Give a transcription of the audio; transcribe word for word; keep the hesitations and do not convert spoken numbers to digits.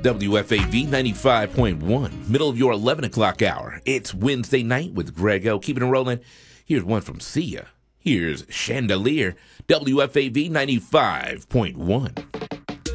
W F A V ninety-five point one, middle of your eleven o'clock hour. It's Wednesday night with Greg O. Keeping it rolling. Here's one from Sia. Here's Chandelier, W F A V ninety-five point one.